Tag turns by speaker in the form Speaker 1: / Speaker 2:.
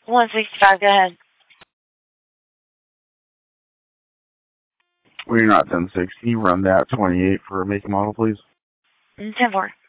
Speaker 1: 165, go ahead.
Speaker 2: Well, you're not 10-6. Can you run that 28 for a make and model, please?
Speaker 1: 10-4.